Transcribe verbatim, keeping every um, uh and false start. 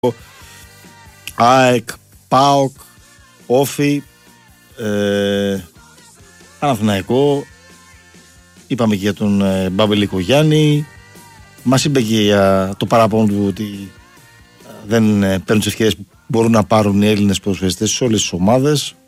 ΑΕΚ, ΠΑΟΚ, Όφι, ε, Παναθηναϊκό. Είπαμε και για τον ε, Μπαμπελίκο Γιάννη. Μας είπε και για το παραπάνω του ότι ε, δεν ε, παίρνουν τις ευκαιρίες που μπορούν να πάρουν οι Έλληνες ποδοσφαιριστές σε όλες τις ομάδες.